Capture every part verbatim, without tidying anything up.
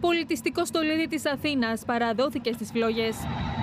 Το πολιτιστικό στολίδι της Αθήνας παραδόθηκε στις φλόγες.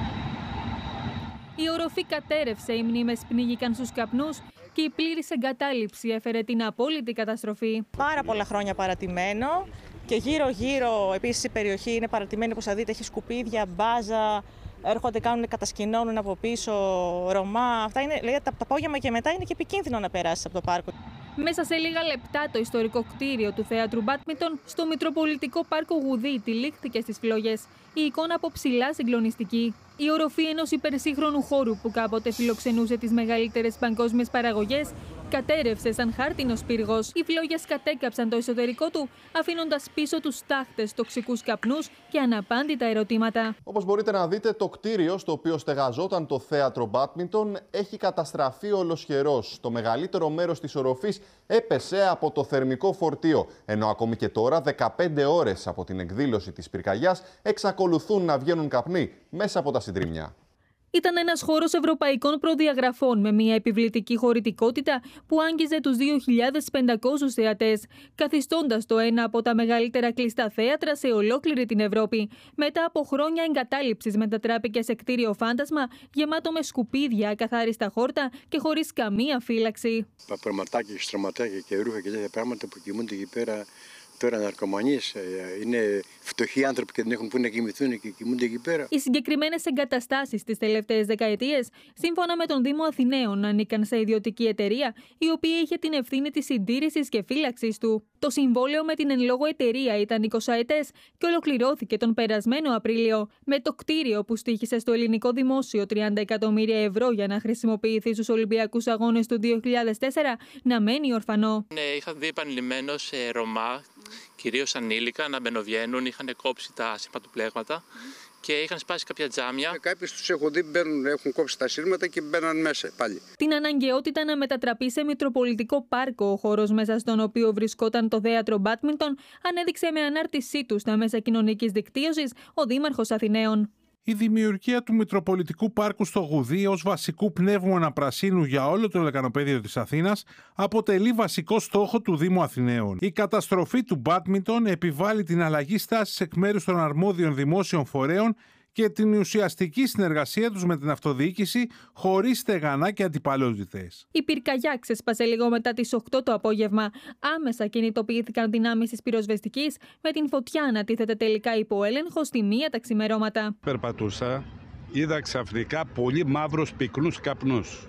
Η οροφή κατέρευσε, οι μνήμες πνίγηκαν στους καπνούς και η πλήρης εγκατάλειψη έφερε την απόλυτη καταστροφή. Πάρα πολλά χρόνια παρατημένο και γύρω-γύρω επίσης η περιοχή είναι παρατημένη, όπως θα δείτε, έχει σκουπίδια, μπάζα, έρχονται, κάνουν, κατασκηνώνουν από πίσω, Ρωμά. Αυτά είναι, λέει, τα απόγευμα και μετά είναι και επικίνδυνο να περάσει από το πάρκο. Μέσα σε λίγα λεπτά το ιστορικό κτίριο του Θέατρου Μπάντμιντον στο Μητροπολιτικό Πάρκο Γουδί τυλίχθηκε στις φλόγες. Η εικόνα από ψηλά συγκλονιστική. Η οροφή ενός υπερσύγχρονου χώρου που κάποτε φιλοξενούσε τις μεγαλύτερες παγκόσμιες παραγωγές κατέρευσε σαν χάρτινος πύργος. Οι φλόγες κατέκαψαν το εσωτερικό του, αφήνοντας πίσω τους στάχτες, τοξικούς καπνούς και αναπάντητα ερωτήματα. Όπως μπορείτε να δείτε, το κτίριο στο οποίο στεγαζόταν το Θέατρο Μπάντμιντον έχει καταστραφεί ολοσχερός. Το μεγαλύτερο μέρος της οροφής έπεσε από το θερμικό φορτίο, ενώ ακόμη και τώρα, δεκαπέντε ώρες από την εκδήλωση της πυρκαγιάς, εξακολουθούν να βγαίνουν καπνοί μέσα από τα συντρίμμια. Ήταν ένας χώρος ευρωπαϊκών προδιαγραφών με μια επιβλητική χωρητικότητα που άγγιζε τους δύο χιλιάδες πεντακόσιους θεατές, καθιστώντας το ένα από τα μεγαλύτερα κλειστά θέατρα σε ολόκληρη την Ευρώπη. Μετά από χρόνια εγκατάλειψης μετατράπηκε σε κτίριο φάντασμα γεμάτο με σκουπίδια, ακαθάριστα χόρτα και χωρίς καμία φύλαξη. Παπρωματάκια και στρωματάκια και ρούχα και τέτοια πράγματα που κοιμούνται εκεί πέρα. Τώρα ναρκωμανείς, είναι φτωχοί άνθρωποι και δεν έχουν που να κοιμηθούν και κοιμούνται εκεί πέρα. Οι συγκεκριμένες εγκαταστάσεις τις τελευταίες δεκαετίες, σύμφωνα με τον Δήμο Αθηναίων, ανήκαν σε ιδιωτική εταιρεία, η οποία είχε την ευθύνη της συντήρησης και φύλαξης του. Το συμβόλαιο με την εν λόγω εταιρεία ήταν εικοσαετές και ολοκληρώθηκε τον περασμένο Απρίλιο, με το κτίριο που στοίχησε στο ελληνικό δημόσιο τριάντα εκατομμύρια ευρώ για να χρησιμοποιηθεί στους Ολυμπιακούς Αγώνες του δύο χιλιάδες τέσσερα να μένει ορφανό. Ναι, είχα δει επανειλημμένως ε, Ρωμά, κυρίως ανήλικα, να μπαινοβγαίνουν, είχαν κόψει τα συρματοπλέγματα και είχαν σπάσει κάποια τζάμια. Κάποιοι τους έχω δει, μπαίνουν, έχουν κόψει τα σύρματα και μπαίναν μέσα πάλι. Την αναγκαιότητα να μετατραπεί σε Μητροπολιτικό Πάρκο ο χώρος μέσα στον οποίο βρισκόταν το Θέατρο Μπάντμιντον ανέδειξε με ανάρτησή του στα μέσα κοινωνικής δικτύωσης ο Δήμαρχος Αθηναίων. Η δημιουργία του Μητροπολιτικού Πάρκου στο Γουδί ως βασικού πνεύμονα πρασίνου για όλο το λεκανοπέδιο της Αθήνας αποτελεί βασικό στόχο του Δήμου Αθηναίων. Η καταστροφή του μπάντμιντον επιβάλλει την αλλαγή στάσης εκ μέρους των αρμόδιων δημόσιων φορέων και την ουσιαστική συνεργασία τους με την αυτοδιοίκηση χωρίς στεγανά και αντιπαλότητες. Η πυρκαγιά ξέσπασε λίγο μετά τις οκτώ το απόγευμα. Άμεσα κινητοποιήθηκαν δυνάμεις της πυροσβεστικής, με την φωτιά να τίθεται τελικά υπό έλεγχο στη μία τα ξημερώματα. Περπατούσα, είδα ξαφνικά πολύ μαύρους πυκνούς καπνούς,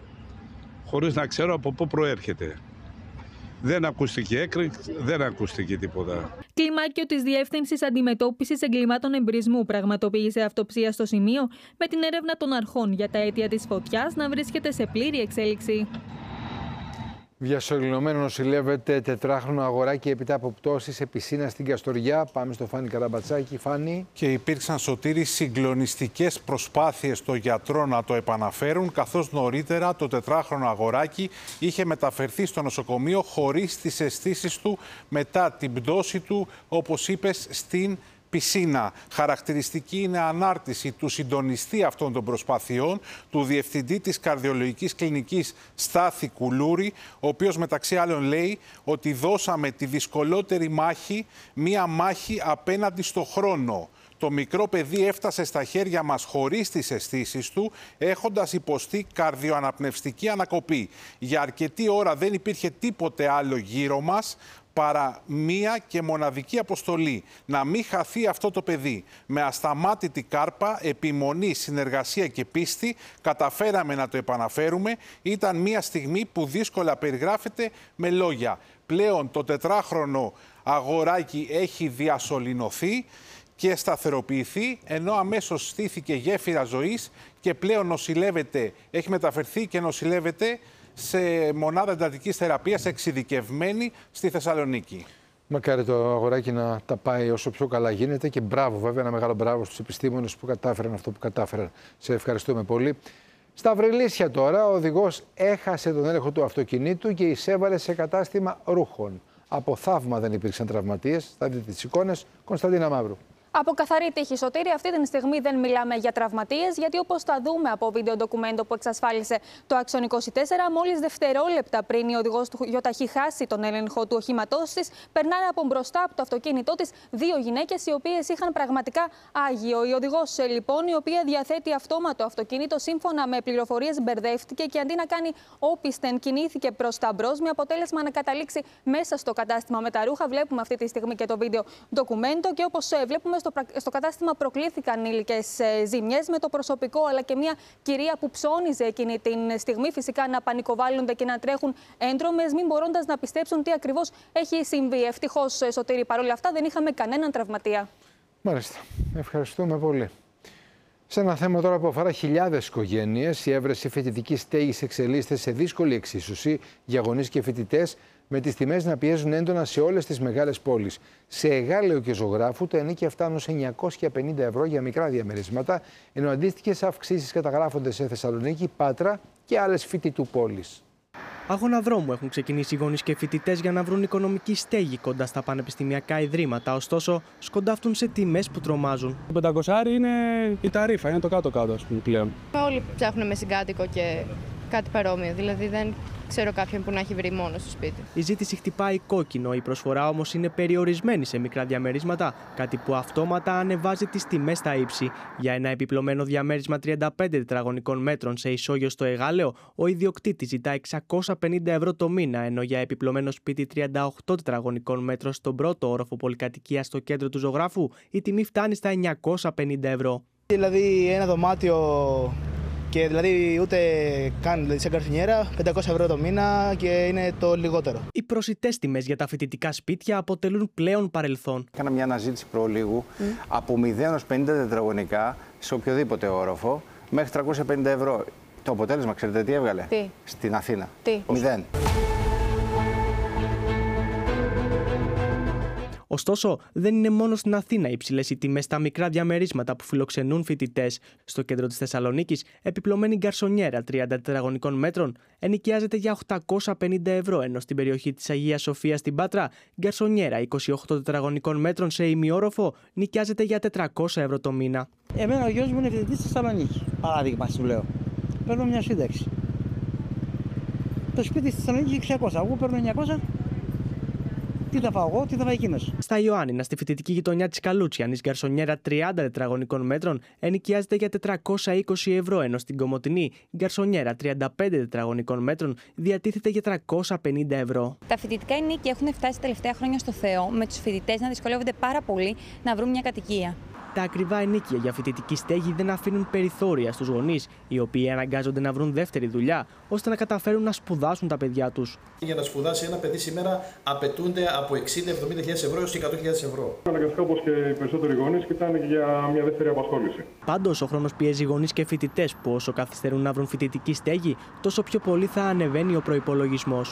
χωρίς να ξέρω από πού προέρχεται. Δεν ακούστηκε έκρηξη, δεν ακούστηκε τίποτα. Κλιμάκιο της Διεύθυνσης Αντιμετώπισης Εγκλημάτων Εμπρισμού πραγματοποίησε αυτοψία στο σημείο, με την έρευνα των αρχών για τα αίτια της φωτιάς να βρίσκεται σε πλήρη εξέλιξη. Διασωληνωμένο νοσηλεύεται τετράχρονο αγοράκι έπειτα από πτώση σε πισίνα στην Καστοριά. Πάμε στο Φάνη Καραμπατσάκη. Φάνη. Και υπήρξαν, Σωτήρη, συγκλονιστικές προσπάθειες των γιατρών να το επαναφέρουν, καθώς νωρίτερα το τετράχρονο αγοράκι είχε μεταφερθεί στο νοσοκομείο χωρίς τις αισθήσεις του μετά την πτώση του, όπως είπες, στην πισίνα. Χαρακτηριστική είναι ανάρτηση του συντονιστή αυτών των προσπαθειών, του διευθυντή της καρδιολογικής κλινικής Στάθη Κουλούρη, ο οποίος μεταξύ άλλων λέει ότι δώσαμε τη δυσκολότερη μάχη, μία μάχη απέναντι στο χρόνο. Το μικρό παιδί έφτασε στα χέρια μας χωρίς τις αισθήσεις του, έχοντας υποστεί καρδιοαναπνευστική ανακοπή. Για αρκετή ώρα δεν υπήρχε τίποτε άλλο γύρω μας παρά μία και μοναδική αποστολή. Να μην χαθεί αυτό το παιδί. Με ασταμάτητη κάρπα, επιμονή, συνεργασία και πίστη καταφέραμε να το επαναφέρουμε. Ήταν μία στιγμή που δύσκολα περιγράφεται με λόγια. Πλέον το τετράχρονο αγοράκι έχει διασωληνωθεί και σταθεροποιηθεί, ενώ αμέσως στήθηκε γέφυρα ζωής και πλέον νοσηλεύεται, έχει μεταφερθεί και νοσηλεύεται σε μονάδα εντατικής θεραπείας εξειδικευμένη στη Θεσσαλονίκη. Μακάρι το αγοράκι να τα πάει όσο πιο καλά γίνεται και μπράβο, βέβαια, ένα μεγάλο μπράβο στους επιστήμονες που κατάφεραν αυτό που κατάφεραν. Σε ευχαριστούμε πολύ. Στα Βρυλίσια τώρα, ο οδηγός έχασε τον έλεγχο του αυτοκινήτου και εισέβαλε σε κατάστημα ρούχων. Από θαύμα δεν υπήρξαν τραυματίες. Θα δείτε τις εικόνες. Κωνσταντίνα Μαύρου. Από καθαρή τύχη, Σωτήρη, αυτή τη στιγμή δεν μιλάμε για τραυματίες, γιατί όπως θα δούμε από βίντεο ντοκουμέντο που εξασφάλισε το Άξιον είκοσι τέσσερα, μόλις δευτερόλεπτα πριν η οδηγός του γιοταχή χάσει τον έλεγχο του οχήματός της, περνάνε από μπροστά από το αυτοκίνητό της δύο γυναίκες, οι οποίες είχαν πραγματικά άγιο. Η οδηγός, λοιπόν, η οποία διαθέτει αυτόματο αυτοκίνητο, σύμφωνα με πληροφορίες μπερδεύτηκε και αντί να κάνει όπισθεν, κινήθηκε προς τα μπρος, με αποτέλεσμα να καταλήξει μέσα στο κατάστημα με τα ρούχα. Βλέπουμε αυτή τη στιγμή και το βίντεο ντοκουμέντο και όπως βλέπουμε, Στο, στο κατάστημα προκλήθηκαν υλικές ζημιές, με το προσωπικό αλλά και μια κυρία που ψώνιζε εκείνη την στιγμή φυσικά να πανικοβάλλονται και να τρέχουν έντρομες, μην μπορώντας να πιστέψουν τι ακριβώς έχει συμβεί. Ευτυχώς, Σωτήρη, παρόλα αυτά δεν είχαμε κανέναν τραυματία. Μάλιστα. Ευχαριστούμε πολύ. Σε ένα θέμα τώρα που αφορά χιλιάδες οικογένειες, η έβρεση φοιτητικής στέγης εξελίσσεται σε δύσκολη εξίσωση για γονείς και φοιτητές, με τις τιμές να πιέζουν έντονα σε όλες τις μεγάλες πόλεις. Σε Εγάλεο και Ζωγράφου τα ενοίκια φτάνουν σε εννιακόσια πενήντα ευρώ για μικρά διαμερίσματα, ενώ αντίστοιχες αυξήσεις καταγράφονται σε Θεσσαλονίκη, Πάτρα και άλλες φοιτητού πόλεις. Αγώνα δρόμου έχουν ξεκινήσει οι γονείς και φοιτητές για να βρουν οικονομική στέγη κοντά στα πανεπιστημιακά ιδρύματα. Ωστόσο, σκοντάφτουν σε τιμές που τρομάζουν. Το πεντακόσια είναι η ταρήφα, είναι το κάτω-κάτω, ας πούμε, πλέον. Όλοι ψάχνουν με συγκάτοικο και κάτι παρόμοιο. Δηλαδή δεν ξέρω κάποιον που να έχει βρει μόνο στο σπίτι. Η ζήτηση χτυπάει κόκκινο, η προσφορά όμως είναι περιορισμένη σε μικρά διαμερίσματα, κάτι που αυτόματα ανεβάζει τις τιμές στα ύψη. Για ένα επιπλωμένο διαμέρισμα τριάντα πέντε τετραγωνικών μέτρων σε Ισόγειο στο Εγάλεο, ο ιδιοκτήτης ζητά εξακόσια πενήντα ευρώ το μήνα, ενώ για επιπλωμένο σπίτι τριάντα οκτώ τετραγωνικών μέτρων στον πρώτο όροφο πολυκατοικία στο κέντρο του Ζωγράφου, η τιμή φτάνει στα εννιακόσια πενήντα ευρώ. Δηλαδή ένα δωμάτιο και δηλαδή ούτε καν δηλαδή, σε καρφινιέρα, πεντακόσια ευρώ το μήνα και είναι το λιγότερο. Οι προσιτές τιμές για τα φοιτητικά σπίτια αποτελούν πλέον παρελθόν. Κάνα μια αναζήτηση προλίγου mm. από μηδέν έως πενήντα τετραγωνικά σε οποιοδήποτε όροφο μέχρι τριακόσια πενήντα ευρώ. Το αποτέλεσμα, ξέρετε τι έβγαλε? Τι? Στην Αθήνα. Τι? Μηδέν. Ωστόσο, δεν είναι μόνο στην Αθήνα υψηλές οι τιμές στα μικρά διαμερίσματα που φιλοξενούν φοιτητές. Στο κέντρο της Θεσσαλονίκης, επιπλωμένη γκαρσονιέρα τριάντα τετραγωνικών μέτρων ενοικιάζεται για οκτακόσια πενήντα ευρώ, ενώ στην περιοχή της Αγίας Σοφίας στην Πάτρα, γκαρσονιέρα είκοσι οκτώ τετραγωνικών μέτρων σε ημιόροφο νοικιάζεται για τετρακόσια ευρώ το μήνα. Εμένα ο γιος μου είναι φοιτητής στη Θεσσαλονίκη. Παράδειγμα, σου λέω. Παίρνω μια σύνταξη. Το σπίτι στη Θεσσαλονίκη εξακόσια. Εγώ παίρνω εννιακόσια. Τι θα φάω εγώ, τι θα φάει εκείνος. Στα Ιωάννινα, στη φοιτητική γειτονιά της Καλούτσιανης, γκαρσονιέρα τριάντα τετραγωνικών μέτρων ενοικιάζεται για τετρακόσια είκοσι ευρώ, ενώ στην Κομοτηνή, γκαρσονιέρα τριάντα πέντε τετραγωνικών μέτρων διατίθεται για τριακόσια πενήντα ευρώ. Τα φοιτητικά ενοίκια έχουν φτάσει τα τελευταία χρόνια στο Θεό, με τους φοιτητές να δυσκολεύονται πάρα πολύ να βρουν μια κατοικία. Τα ακριβά ενοίκια για φοιτητική στέγη δεν αφήνουν περιθώρια στους γονείς, οι οποίοι αναγκάζονται να βρουν δεύτερη δουλειά, ώστε να καταφέρουν να σπουδάσουν τα παιδιά τους. Για να σπουδάσει ένα παιδί σήμερα απαιτούνται από εξήντα με εβδομήντα χιλιάδες ευρώ έως εκατό χιλιάδες ευρώ. Αναγκαστικά, όπως και οι περισσότεροι γονείς, κοιτάνε για μια δεύτερη απασχόληση. Πάντως, ο χρόνος πιέζει γονείς και φοιτητές που όσο καθυστερούν να βρουν φοιτητική στέγη, τόσο πιο πολύ θα ανεβαίνει ο προϋπολογισμός.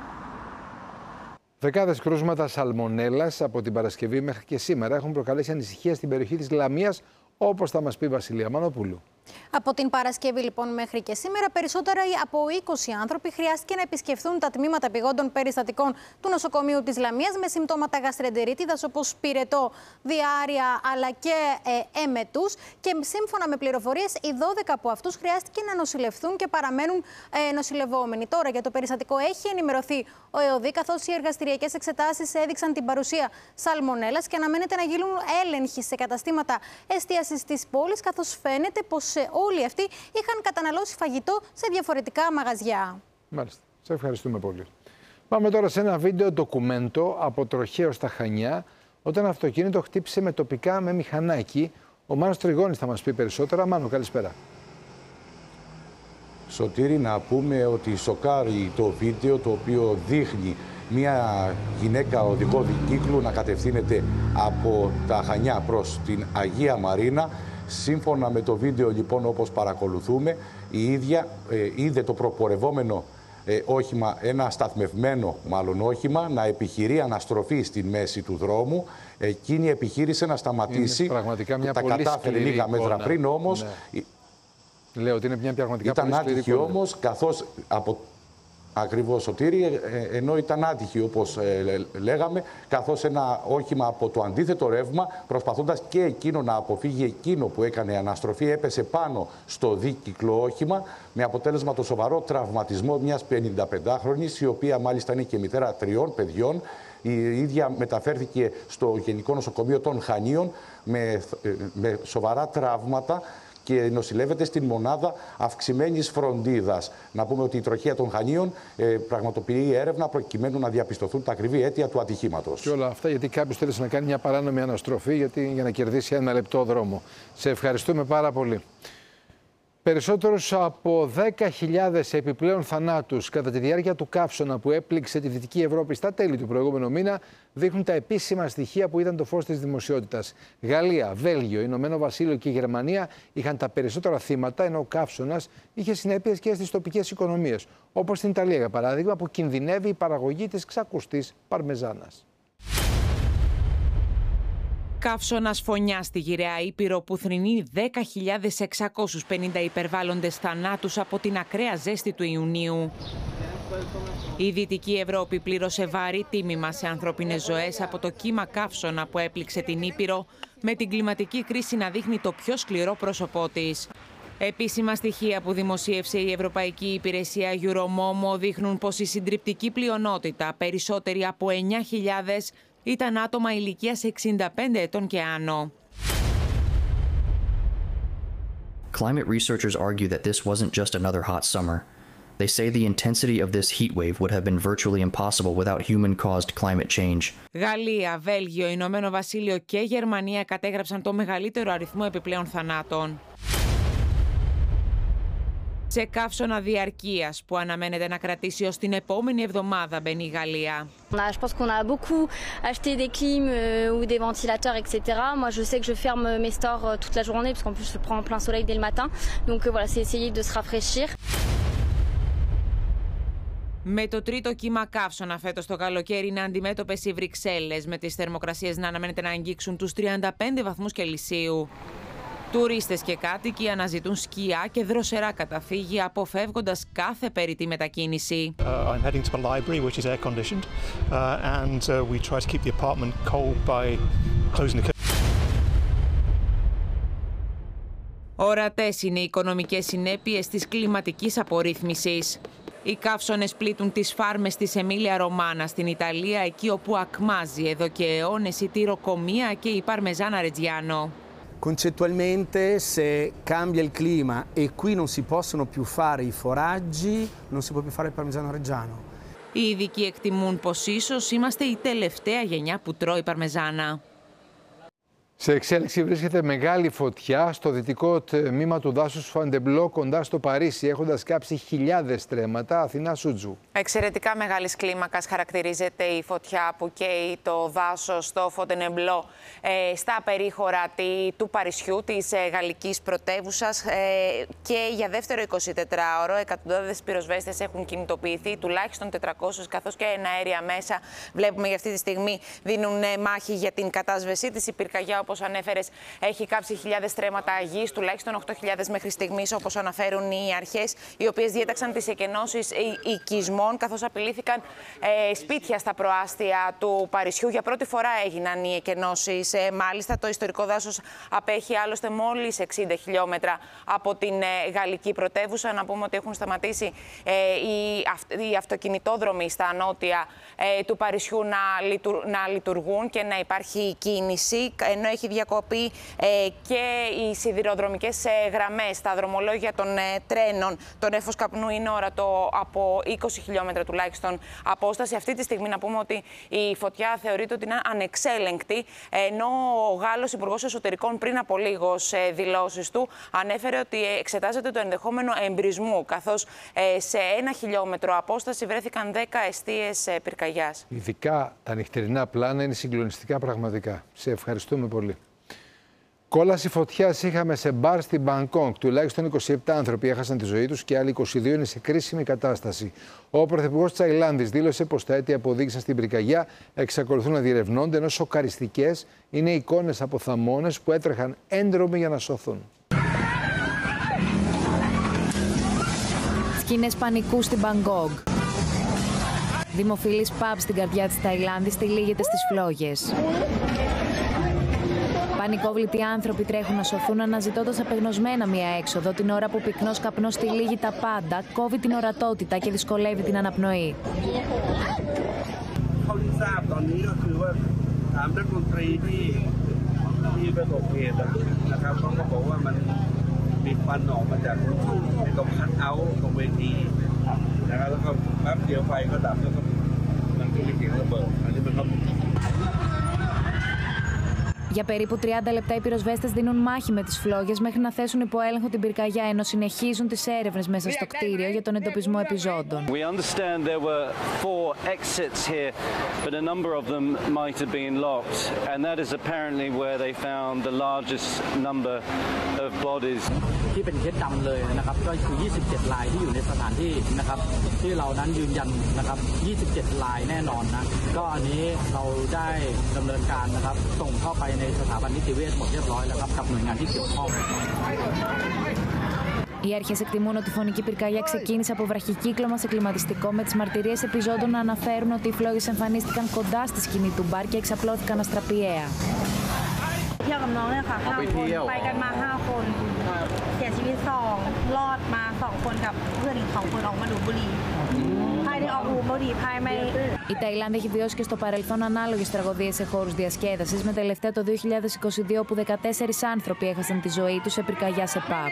Δεκάδες κρούσματα σαλμονέλας από την Παρασκευή μέχρι και σήμερα έχουν προκαλέσει ανησυχία στην περιοχή της Λαμίας, όπως θα μας πει η Βασιλεία Μανοπούλου. Από την Παρασκευή λοιπόν μέχρι και σήμερα, περισσότερα από είκοσι άνθρωποι χρειάστηκε να επισκεφθούν τα τμήματα επειγόντων περιστατικών του νοσοκομείου της Λαμίας με συμπτώματα γαστρεντερίτιδας όπως πυρετό, διάρρεια αλλά και ε, έμετους. Και σύμφωνα με πληροφορίες, οι δώδεκα από αυτούς χρειάστηκε να νοσηλευθούν και παραμένουν ε, νοσηλευόμενοι. Τώρα για το περιστατικό έχει ενημερωθεί ο ΕΟΔΗ, καθώς οι εργαστηριακές εξετάσεις έδειξαν την παρουσία σαλμονέλας και αναμένεται να γίνουν έλεγχοι σε καταστήματα εστίασης της πόλης, καθώς φαίνεται πως όλοι αυτοί είχαν καταναλώσει φαγητό σε διαφορετικά μαγαζιά. Μάλιστα. Σε ευχαριστούμε πολύ. Πάμε τώρα σε ένα βίντεο ντοκουμέντο από τροχαίο στα Χανιά, όταν αυτοκίνητο χτύπησε με τοπικά με μηχανάκι. Ο Μάνος Τριγώνης θα μας πει περισσότερα. Μάνο, καλησπέρα. Σωτήρη, να πούμε ότι σοκάρει το βίντεο το οποίο δείχνει μια γυναίκα οδηγό δικύκλου να κατευθύνεται από τα Χανιά προς την Αγία Μαρίνα. Σύμφωνα με το βίντεο λοιπόν, όπως παρακολουθούμε, η ίδια ε, είδε το προπορευόμενο ε, όχημα, ένα σταθμευμένο μάλλον όχημα, να επιχειρεί αναστροφή στη μέση του δρόμου. Εκείνη επιχείρησε να σταματήσει. Είναι πραγματικά μια τα πολύ κατάφερε λίγα μέτρα εικόνα. πριν όμως. Ναι. Λέω ότι είναι μια πραγματικά ήταν πολύ σκληρή άτυχη εικόνα. όμως, καθώς από Ακριβώς, Σωτήρη, ενώ ήταν άτυχη όπως λέγαμε, καθώς ένα όχημα από το αντίθετο ρεύμα, προσπαθώντας και εκείνο να αποφύγει εκείνο που έκανε αναστροφή, έπεσε πάνω στο δίκυκλο όχημα, με αποτέλεσμα το σοβαρό τραυματισμό μιας πενηνταπεντάχρονης, η οποία μάλιστα είναι και μητέρα τριών παιδιών. Η ίδια μεταφέρθηκε στο Γενικό Νοσοκομείο των Χανίων με, με σοβαρά τραύματα και νοσηλεύεται στην μονάδα αυξημένης φροντίδας. Να πούμε ότι η τροχέα των Χανίων ε, πραγματοποιεί έρευνα προκειμένου να διαπιστωθούν τα ακριβή αίτια του ατυχήματος. Και όλα αυτά γιατί κάποιος θέλησε να κάνει μια παράνομη αναστροφή γιατί, για να κερδίσει ένα λεπτό δρόμο. Σε ευχαριστούμε πάρα πολύ. Περισσότερους από δέκα χιλιάδες επιπλέον θανάτους κατά τη διάρκεια του καύσωνα που έπληξε τη Δυτική Ευρώπη στα τέλη του προηγούμενου μήνα δείχνουν τα επίσημα στοιχεία που ήταν το φως της δημοσιότητας. Γαλλία, Βέλγιο, Ηνωμένο Βασίλειο και Γερμανία είχαν τα περισσότερα θύματα, ενώ ο καύσωνας είχε συνέπειες και στις τοπικές οικονομίες, όπως στην Ιταλία για παράδειγμα, που κινδυνεύει η παραγωγή της ξακουστής παρμεζάνας. Καύσωνας φωνιά στη Γυραιά Ήπειρο που θρηνεί δέκα χιλιάδες εξακόσιους πενήντα υπερβάλλοντες θανάτους από την ακραία ζέστη του Ιουνίου. Η Δυτική Ευρώπη πλήρωσε βαρύ τίμημα σε ανθρώπινες ζωές από το κύμα καύσωνα που έπληξε την Ήπειρο, με την κλιματική κρίση να δείχνει το πιο σκληρό πρόσωπό της. Επίσημα στοιχεία που δημοσίευσε η Ευρωπαϊκή Υπηρεσία Euromomo δείχνουν πως η συντριπτική πλειονότητα, περισσότεροι από εννιά χιλιάδες, ήταν άτομα ηλικίας εξήντα πέντε ετών και άνω. Climate researchers argue that this wasn't just another hot summer. They say the intensity of this heat wave would have been virtually impossible without human-caused climate change. Γαλλία, Βέλγιο, Ηνωμένο Βασίλειο και Γερμανία κατέγραψαν το μεγαλύτερο αριθμό επιπλέον θανάτων. Σε καύσωνα διαρκείας που αναμένεται να κρατήσει ως την επόμενη εβδομάδα μπαίνει η Γαλλία. Je pense qu'on a beaucoup acheté des clims ou des ventilateurs, et cetera. Moi, je sais que je ferme mes stores toute la journée parce qu'en plus je prends plein soleil dès le matin. Donc voilà, c'est essayer de se rafraîchir. Με το τρίτο κύμα καύσωνα φέτος το καλοκαίρι είναι αντιμέτωπες οι Βρυξέλλες, με τις θερμοκρασίες να αναμένεται να αγγίξουν τους τριάντα πέντε βαθμούς Κελσίου. Τουρίστες και κάτοικοι αναζητούν σκιά και δροσερά καταφύγια, αποφεύγοντας κάθε περιττή μετακίνηση. Uh, I'm heading to the library, which is air conditioned, uh, and uh, we try to keep the apartment cold by closing the. Ορατές είναι οι οικονομικές συνέπειες της κλιματικής απορρίθμισης. Οι καύσωνες πλήττουν τις φάρμες της Εμίλια Ρωμάνα στην Ιταλία, εκεί όπου ακμάζει εδώ και αιώνες η τυροκομεία και η Παρμεζάνα Ρετζιάνο. Concettualmente, se cambia il clima e qui non si possono più fare i foraggi, non si può più fare il parmigiano reggiano. Οι ειδικοί εκτιμούν πως ίσως είμαστε η τελευταία γενιά που τρώει παρμεζάνα. Σε εξέλιξη βρίσκεται μεγάλη φωτιά στο δυτικό τμήμα του δάσους Φαντεμπλό κοντά στο Παρίσι, έχοντας κάψει χιλιάδες στρέμματα. Αθηνά Σούτζου. Εξαιρετικά μεγάλης κλίμακας χαρακτηρίζεται η φωτιά που καίει το δάσος στο Φοντενεμπλό ε, στα περίχωρα του Παρισιού, της ε, γαλλικής πρωτεύουσας, ε, και για δεύτερο εικοσιτετράωρο εκατοντάδες πυροσβέστες έχουν κινητοποιηθεί, τουλάχιστον τετρακόσιους, καθώς και εναέρια μέσα. Βλέπουμε για αυτή τη στιγμή δίνουν ε, μάχη για την κατάσβεσή της. Η πυρκαγιά, όπως ανέφερες, έχει κάψει χιλιάδες στρέμματα γης, τουλάχιστον οκτώ χιλιάδες μέχρι στιγμής, όπως αναφέρουν οι αρχές, οι οποίες διέταξαν τις εκενώσεις οικισμών, καθώς απειλήθηκαν ε, σπίτια στα προάστια του Παρισιού. Για πρώτη φορά έγιναν οι εκενώσεις. Ε, μάλιστα, το ιστορικό δάσος απέχει άλλωστε μόλις εξήντα χιλιόμετρα από την ε, γαλλική πρωτεύουσα. Να πούμε ότι έχουν σταματήσει ε, οι, αυ, οι αυτοκινητόδρομοι στα νότια ε, του Παρισιού να, λειτου, να λειτουργούν και να υπάρχει κίνηση, ενώ έχει διακοπεί ε, και οι σιδηροδρομικές ε, γραμμές, τα δρομολόγια των ε, τρένων. Το νέφος καπνού είναι ορατό από είκοσι χιλιόμετρα τουλάχιστον απόσταση. Αυτή τη στιγμή να πούμε ότι η φωτιά θεωρείται ότι είναι ανεξέλεγκτη, ενώ ο Γάλλος Υπουργός Εσωτερικών πριν από λίγο σε δηλώσεις του ανέφερε ότι εξετάζεται το ενδεχόμενο εμπρισμού, καθώς ε, σε ένα χιλιόμετρο απόσταση βρέθηκαν δέκα εστίες ε, πυρκαγιάς. Ειδικά τα νυχτερινά πλάνα είναι συγκλονιστικά πραγματικά. Σε ευχαριστούμε πολύ. Κόλαση φωτιάς είχαμε σε μπαρ στην Μπανκόκ. Τουλάχιστον είκοσι επτά άνθρωποι έχασαν τη ζωή τους και άλλοι είκοσι δύο είναι σε κρίσιμη κατάσταση. Ο πρωθυπουργός της Ταϊλάνδης δήλωσε πως τα αίτια που οδήγησαν στην πυρκαγιά εξακολουθούν να διερευνώνται, ενώ σοκαριστικές είναι εικόνες από θαμώνες που έτρεχαν έντρομοι για να σωθούν. Σκηνές πανικού στην Μπανκόκ. Δημοφιλής pub στην καρδιά της Ταϊλάνδης τυλίγεται στις φλόγες. Πανικόβλητοι άνθρωποι τρέχουν να σωθούν αναζητώντας απεγνωσμένα μία έξοδο την ώρα που πυκνός καπνός τυλίγει τα πάντα, κόβει την ορατότητα και δυσκολεύει την αναπνοή. Για περίπου τριάντα λεπτά οι πυροσβέστες δίνουν μάχη με τις φλόγες μέχρι να θέσουν υπό έλεγχο την πυρκαγιά, ενώ συνεχίζουν τις έρευνες μέσα στο κτίριο για τον εντοπισμό επιζώντων. We understand there were four exits here, but a number of them might have been locked, and that is apparently where they found the largest number of bodies. ที่เป็นเคสดำเลยนะครับก็คือยี่สิบเจ็ดรายที่อยู่ในสถานที่นะครับที่เรานั้นยืนยันนะครับยี่สิบเจ็ดรายแน่นอนนะก็อันนี้เราได้ดำเนินการนะครับส่งเข้าไปในสถาบันนิติเวชหมดเรียบร้อยแล้วครับกับหน่วยงานที่เกี่ยวข้อง. Οι αρχές εκτιμούν ότι η φωνική πυρκαγιά ξεκίνησε από βραχικύκλωμα σε κλιματιστικό, με τις μαρτυρίες επιζώντων να αναφέρουν ότι οι φλόγες εμφανίστηκαν κοντά στη σκηνή του μπαρ και εξαπλώθηκαν αστραπιαία. เที่ยวกับน้องเนี่ยค่ะห้าคนไปกันมาห้าคนเสียชีวิตสองรอดมาสองคนกับเพื่อนอีกสองคนออกมาดูบุหรี่ภายในออกดูบุหรี่ภายไม่. Η Ταϊλάνδη έχει βιώσει και στο παρελθόν ανάλογες τραγωδίες σε χώρους διασκέδασης, με τελευταία το δύο χιλιάδες είκοσι δύο που δεκατέσσερις άνθρωποι έχασαν τη ζωή τους σε πυρκαγιά σε pub.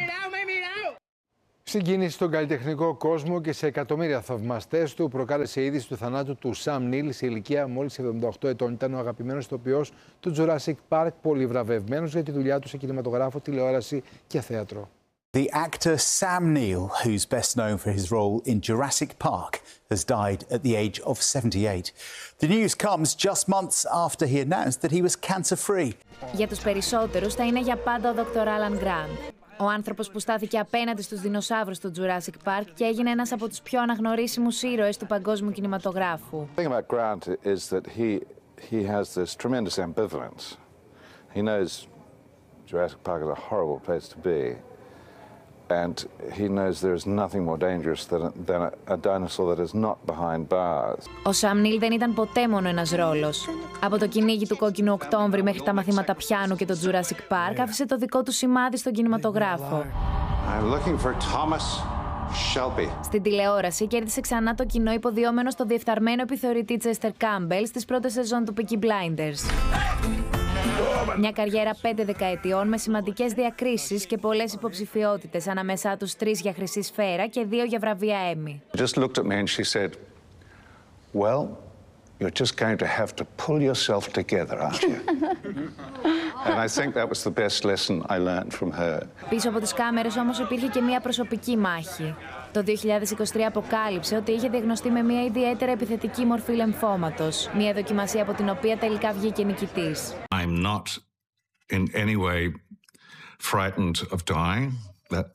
Συγκίνηση στον καλλιτεχνικό κόσμο και σε εκατομμύρια θαυμαστές του προκάλεσε η είδηση του θανάτου του Σαμ Νίλ σε ηλικία μόλις εβδομήντα οκτώ ετών. Ήταν ο αγαπημένος ηθοποιός του Jurassic Park, πολυβραβευμένος για τη δουλειά του σε κινηματογράφο, τηλεόραση και θέατρο. The actor Sam Neill, who's best known for his role in Jurassic Park, has died at the age of seventy-eight. The news comes just months after he announced that he was cancer-free. Για τους περισσότερους θα είναι για πάντα ο δόκτωρ Alan Grant. Ο άνθρωπος που στάθηκε απέναντι στους δεινοσαύρους του Jurassic Park και έγινε ένας από τους πιο αναγνωρίσιμους ήρωες του παγκόσμιου κινηματογράφου. The thing about Grant is that he he has this tremendous ambivalence. He knows Jurassic Park is a horrible place to be, and he knows there is nothing more dangerous than a, than a dinosaur that is not behind bars. Ο Σαμ Νίλ δεν ήταν ποτέ μόνο ένας ρόλος. Από το κυνήγι του Κόκκινου Οκτώβρη μέχρι τα μαθήματα πιάνου και το Jurassic Park, άφησε το δικό του σημάδι στον κινηματογράφο. I'm looking for Thomas Shelby. Στην τηλεόραση κέρδισε ξανά το κοινό υποδιόμενο στο διεφθαρμένο επιθεωρητή Chester Campbell στις πρώτες σεζόν του Peaky Blinders. Μια καριέρα πέντε δεκαετιών με σημαντικές διακρίσεις και πολλές υποψηφιότητες, ανάμεσά τους τρεις για Χρυσή Σφαίρα και δύο για βραβεία Emmy. Just looked at me and she said, "Well, you're just going to have to pull yourself together, aren't you?" And I think that was the best lesson I learned from her. Πίσω από τις κάμερες όμως υπήρχε και μια προσωπική μάχη. Το δύο χιλιάδες είκοσι τρία αποκάλυψε ότι είχε διαγνωστεί με μια ιδιαίτερα επιθετική μορφή λεμφώματος, μια δοκιμασία από την οποία τελικά βγήκε νικητής. I'm not in any way frightened of dying. That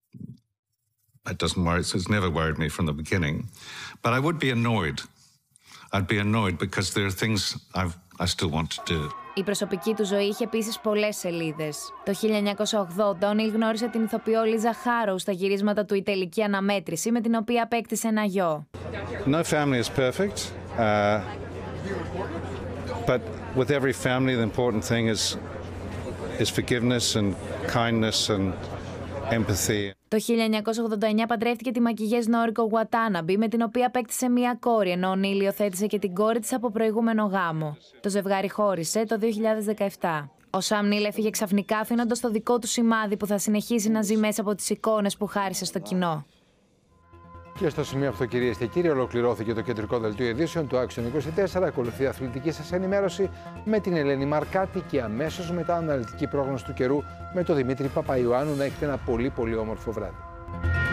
that doesn't worry. It's never worried me from the beginning. But I would be annoyed. I'd be annoyed because there are things I've, I still want to do. Η προσωπική του ζωή είχε επίσης πολλές σελίδες. Το χίλια εννιακόσια ογδόντα ο Νίλ γνώρισε την ηθοποιό Λίζα Χάροου στα γυρίσματα του «Η Τελική Αναμέτρηση», με την οποία απέκτησε ένα γιο. No family is perfect, uh, but with every family the important thing is is forgiveness and kindness and empathy. Το χίλια εννιακόσια ογδόντα εννιά παντρεύτηκε τη μακιγιές Νόρικο Γουατάναμπι, με την οποία απέκτησε μία κόρη, ενώ ο Νίλ υιοθέτησε και την κόρη της από προηγούμενο γάμο. Το ζευγάρι χώρισε το δύο χιλιάδες δεκαεπτά. Ο Σαμ Νίλ έφυγε ξαφνικά, αφήνοντας το δικό του σημάδι που θα συνεχίσει να ζει μέσα από τις εικόνες που χάρισε στο κοινό. Και στο σημείο αυτό, κυρίες και κύριοι, ολοκληρώθηκε το κεντρικό δελτίο ειδήσεων του Action είκοσι τέσσερα. Ακολουθεί η αθλητική σας ενημέρωση με την Ελένη Μαρκάτη και αμέσως μετά αναλυτική πρόγνωση του καιρού με τον Δημήτρη Παπαϊωάννου. Να έχετε ένα πολύ πολύ όμορφο βράδυ.